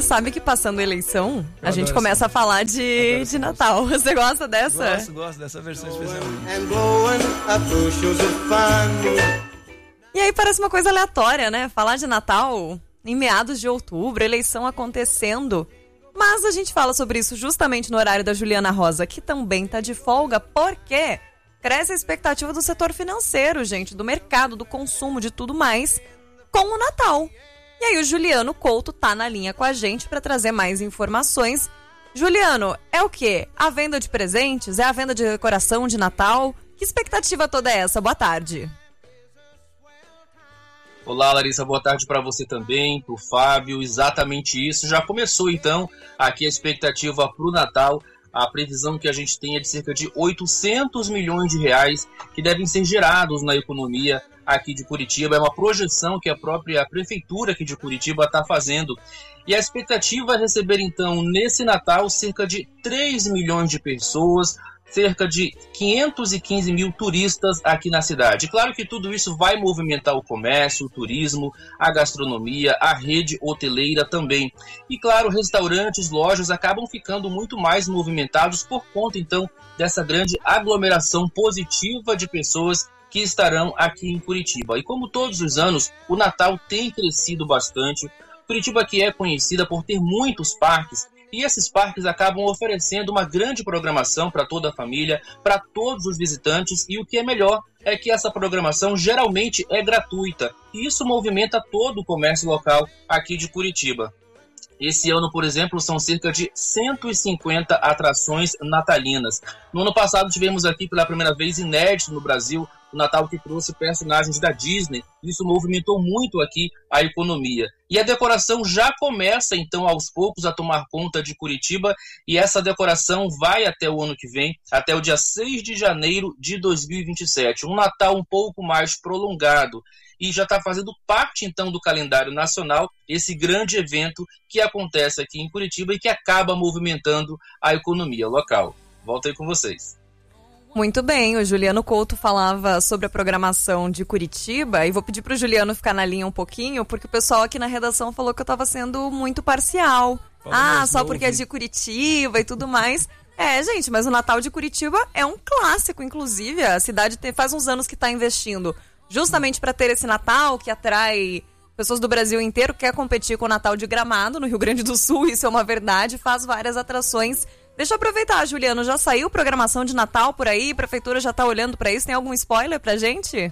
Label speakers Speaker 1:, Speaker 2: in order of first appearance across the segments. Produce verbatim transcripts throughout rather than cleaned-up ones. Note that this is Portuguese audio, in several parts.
Speaker 1: sabe que passando a eleição,
Speaker 2: Eu
Speaker 1: a gente
Speaker 2: adoro
Speaker 1: começa
Speaker 2: essa
Speaker 1: a falar de, de Natal. Você gosta dessa?
Speaker 2: Gosto, gosto dessa versão especialmente.
Speaker 1: E aí parece uma coisa aleatória, né? Falar de Natal em meados de outubro, eleição acontecendo. Mas a gente fala sobre isso justamente no horário da Juliana Rosa, que também tá de folga, porque cresce a expectativa do setor financeiro, gente, do mercado, do consumo, de tudo mais, com o Natal. E aí o Juliano Couto tá na linha com a gente para trazer mais informações. Juliano, é o quê? A venda de presentes? É a venda de decoração de Natal? Que expectativa toda é essa? Boa tarde.
Speaker 3: Olá, Larissa, boa tarde para você também, para o Fábio, exatamente isso. Já começou, então, aqui a expectativa para o Natal. A previsão que a gente tem é de cerca de oitocentos milhões de reais que devem ser gerados na economia aqui de Curitiba. É uma projeção que a própria prefeitura aqui de Curitiba está fazendo. E a expectativa é receber, então, nesse Natal, cerca de três milhões de pessoas, cerca de quinhentos e quinze mil turistas aqui na cidade. Claro que tudo isso vai movimentar o comércio, o turismo, a gastronomia, a rede hoteleira também. E claro, restaurantes, lojas acabam ficando muito mais movimentados por conta, então, dessa grande aglomeração positiva de pessoas que estarão aqui em Curitiba. E como todos os anos, o Natal tem crescido bastante. Curitiba que é conhecida por ter muitos parques, e esses parques acabam oferecendo uma grande programação para toda a família, para todos os visitantes, e o que é melhor é que essa programação geralmente é gratuita, e isso movimenta todo o comércio local aqui de Curitiba. Esse ano, por exemplo, são cerca de cento e cinquenta atrações natalinas. No ano passado tivemos aqui pela primeira vez, inédito no Brasil, o Natal que trouxe personagens da Disney. Isso movimentou muito aqui a economia. E a decoração já começa, então, aos poucos a tomar conta de Curitiba, e essa decoração vai até o ano que vem, até o dia seis de janeiro de dois mil e vinte e sete. Um Natal um pouco mais prolongado. E já está fazendo parte, então, do calendário nacional, esse grande evento que acontece aqui em Curitiba e que acaba movimentando a economia local. Volto aí com vocês.
Speaker 1: Muito bem, o Juliano Couto falava sobre a programação de Curitiba, e vou pedir para o Juliano ficar na linha um pouquinho, porque o pessoal aqui na redação falou que eu estava sendo muito parcial. Fala ah, só novo. Porque é de Curitiba e tudo mais. É, gente, mas o Natal de Curitiba é um clássico, inclusive. A cidade tem, faz uns anos que está investindo justamente para ter esse Natal que atrai pessoas do Brasil inteiro, quer competir com o Natal de Gramado, no Rio Grande do Sul, isso é uma verdade, faz várias atrações. Deixa eu aproveitar, Juliano, já saiu programação de Natal por aí? A prefeitura já tá olhando para isso? Tem algum spoiler pra gente?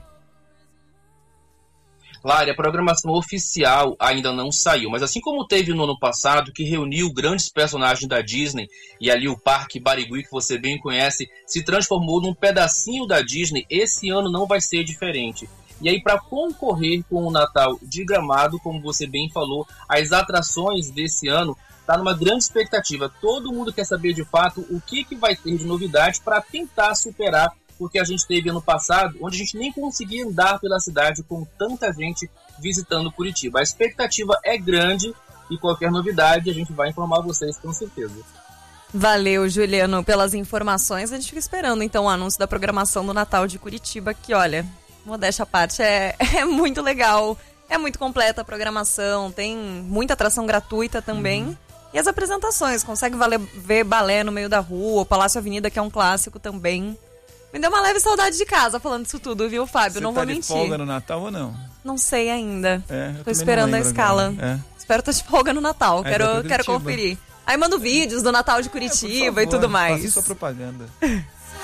Speaker 3: Lari, a programação oficial ainda não saiu, mas assim como teve no ano passado, que reuniu grandes personagens da Disney, e ali o Parque Barigui, que você bem conhece, se transformou num pedacinho da Disney, esse ano não vai ser diferente. E aí, para concorrer com o Natal de Gramado, como você bem falou, as atrações desse ano está numa grande expectativa. Todo mundo quer saber, de fato, o que, que vai ter de novidade para tentar superar o que a gente teve ano passado, onde a gente nem conseguia andar pela cidade com tanta gente visitando Curitiba. A expectativa é grande e qualquer novidade a gente vai informar vocês com certeza.
Speaker 1: Valeu, Juliano, pelas informações. A gente fica esperando, então, o anúncio da programação do Natal de Curitiba, que, olha, modéstia à parte, é, é muito legal, é muito completa a programação, tem muita atração gratuita também. Uhum. E as apresentações, consegue valer, ver balé no meio da rua, o Palácio Avenida, que é um clássico também. Me deu uma leve saudade de casa falando isso tudo, viu, Fábio? Você não
Speaker 2: tá
Speaker 1: vou mentir.
Speaker 2: Você tá de folga no Natal ou não?
Speaker 1: Não sei ainda.
Speaker 2: É, eu
Speaker 1: tô esperando a escala.
Speaker 2: É.
Speaker 1: Espero estar de folga no Natal,
Speaker 2: é,
Speaker 1: quero, quero conferir. Aí mando vídeos do Natal de Curitiba é, favor, e tudo mais.
Speaker 2: Faça sua propaganda.